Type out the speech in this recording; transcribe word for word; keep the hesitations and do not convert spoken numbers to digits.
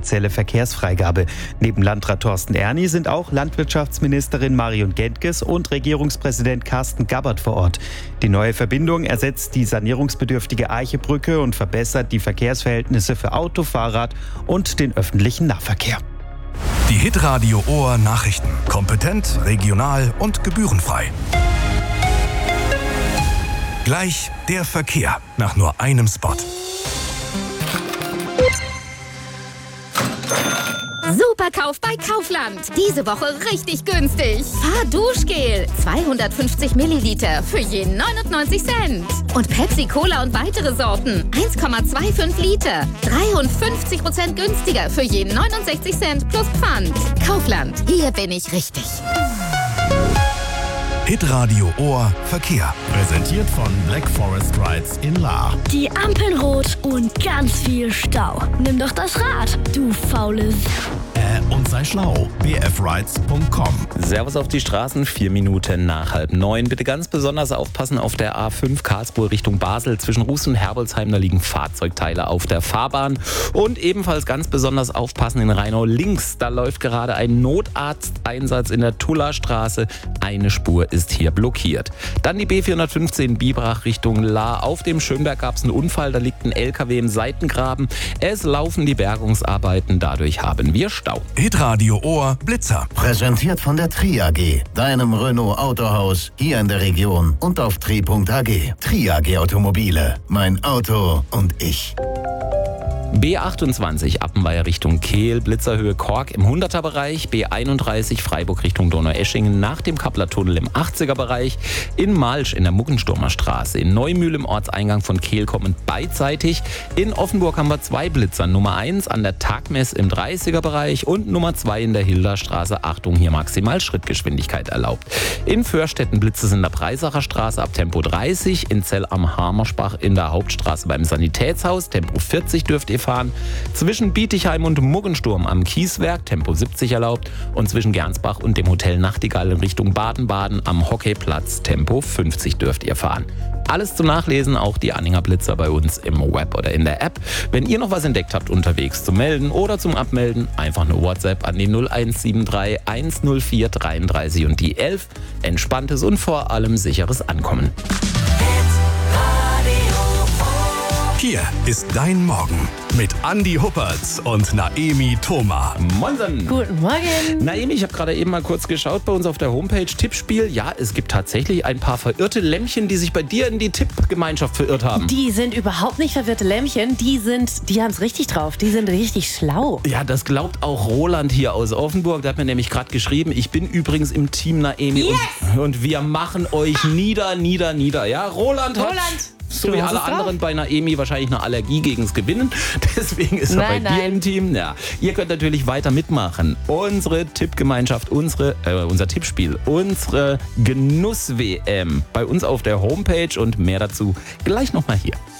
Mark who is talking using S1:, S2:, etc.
S1: offizielle Verkehrsfreigabe. Neben Landrat Thorsten Erni sind auch Landwirtschaftsministerin Marion Gentges und Regierungspräsident Carsten Gabbard vor Ort. Die neue Verbindung ersetzt die sanierungsbedürftige Eichebrücke und verbessert die Verkehrsverhältnisse für Auto, Fahrrad und den öffentlichen Nahverkehr.
S2: Die Hitradio Ohr Nachrichten. Kompetent, regional und gebührenfrei. Gleich der Verkehr nach nur einem Spot.
S3: Superkauf bei Kaufland. Diese Woche richtig günstig. Fahrduschgel. zweihundertfünfzig Milliliter für je neunundneunzig Cent. Und Pepsi Cola und weitere Sorten. eins Komma fünfundzwanzig Liter. dreiundfünfzig Prozent günstiger für je neunundsechzig Cent plus Pfand. Kaufland. Hier bin ich richtig.
S2: Hitradio Ohr Verkehr.
S4: Präsentiert von Black Forest Rides in Lahr.
S5: Die Ampeln rot und ganz viel Stau. Nimm doch das Rad, du faules.
S4: Äh, und sei schlau. b f rides punkt com.
S6: Servus auf die Straßen, vier Minuten nach halb neun. Bitte ganz besonders aufpassen auf der A fünf Karlsruhe Richtung Basel. Zwischen Ruß und Herbolzheim, da liegen Fahrzeugteile auf der Fahrbahn. Und ebenfalls ganz besonders aufpassen in Rheinau links. Da läuft gerade ein Notarzteinsatz in der Tullerstraße. Eine Spur ist hier blockiert. Dann die B vierhundertfünfzehn Biberach Richtung Lahr. Auf dem Schönberg gab es einen Unfall, da liegt ein L K W im Seitengraben. Es laufen die Bergungsarbeiten, dadurch haben wir Stau.
S2: Hitradio Ohr Blitzer.
S7: Präsentiert von der Tri A G, deinem Renault Autohaus hier in der Region und auf tri punkt a g. Tri A G Automobile, mein Auto und ich.
S6: B achtundzwanzig Appenweier Richtung Kehl, Blitzerhöhe Kork im hunderter-Bereich, B einunddreißig Freiburg Richtung Donaueschingen nach dem Kappler-Tunnel im achtziger-Bereich, in Malsch in der Muggensturmer Straße, in Neumühl im Ortseingang von Kehl kommend beidseitig, in Offenburg haben wir zwei Blitzer, Nummer eins an der Tagmess im dreißiger-Bereich und Nummer zwei in der Hilderstraße, Achtung, hier maximal Schrittgeschwindigkeit erlaubt. In Förstetten Blitze in der Breisacher Straße ab Tempo dreißig, in Zell am Hamersbach in der Hauptstraße beim Sanitätshaus, Tempo vierzig dürft ihr fahren. Zwischen Bietigheim und Muggensturm am Kieswerk, Tempo siebzig erlaubt. Und zwischen Gernsbach und dem Hotel Nachtigall in Richtung Baden-Baden am Hockeyplatz, Tempo fünfzig dürft ihr fahren. Alles zum Nachlesen, auch die Anhänger Blitzer bei uns im Web oder in der App. Wenn ihr noch was entdeckt habt unterwegs zum Melden oder zum Abmelden, einfach eine WhatsApp an die null eins sieben drei eins null vier dreiunddreißig und die elf. Entspanntes und vor allem sicheres Ankommen.
S2: Hier ist dein Morgen mit Andi Huppertz und Naemi Thoma.
S6: Moinsen!
S8: Guten Morgen!
S6: Naemi, ich habe gerade eben mal kurz geschaut bei uns auf der Homepage Tippspiel. Ja, es gibt tatsächlich ein paar verirrte Lämmchen, die sich bei dir in die Tippgemeinschaft verirrt haben.
S8: Die sind überhaupt nicht verwirrte Lämmchen, die sind, die haben es richtig drauf, die sind richtig schlau.
S6: Ja, das glaubt auch Roland hier aus Offenburg. Der hat mir nämlich gerade geschrieben, ich bin übrigens im Team Naemi
S8: yes!
S6: und, und wir machen euch nieder, nieder, nieder. Ja, Roland hat...
S8: Roland!
S6: So wie alle anderen bei Naemi wahrscheinlich eine Allergie gegens Gewinnen. Deswegen ist er bei
S8: Nein,
S6: dir
S8: nein.
S6: im Team. Ja. Ihr könnt natürlich weiter mitmachen. Unsere Tippgemeinschaft, unsere, äh, unser Tippspiel, unsere Genuss-W M bei uns auf der Homepage und mehr dazu gleich nochmal hier.